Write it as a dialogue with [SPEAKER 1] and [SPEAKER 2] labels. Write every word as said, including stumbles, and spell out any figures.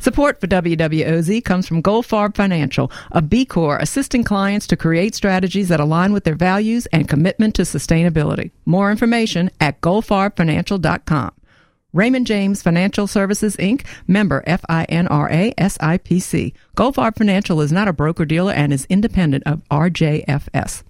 [SPEAKER 1] Support for W W O Z comes from Goldfarb Financial, a B Corp assisting clients to create strategies that align with their values and commitment to sustainability. More information at goldfarb financial dot com. Raymond James Financial Services, Incorporated, member FINRA S I P C. Goldfarb Financial is not a broker-dealer and is independent of R J F S.